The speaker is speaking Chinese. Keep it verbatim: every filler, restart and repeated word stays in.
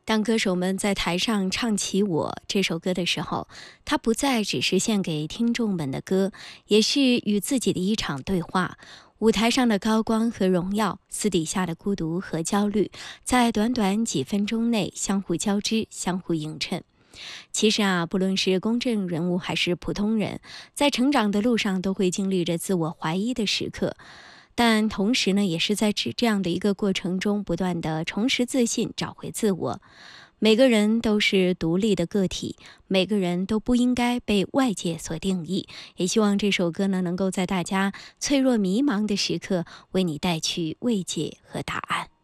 当歌手们在台上唱起《我》这首歌的时候，它不再只是献给听众们的歌，也是与自己的一场对话。舞台上的高光和荣耀，私底下的孤独和焦虑，在短短几分钟内相互交织，相互映衬。其实啊，不论是公众人物还是普通人，在成长的路上都会经历着自我怀疑的时刻。但同时呢，也是在这这样的一个过程中，不断的重拾自信，找回自我。每个人都是独立的个体，每个人都不应该被外界所定义。也希望这首歌呢，能够在大家脆弱迷茫的时刻，为你带去慰藉和答案。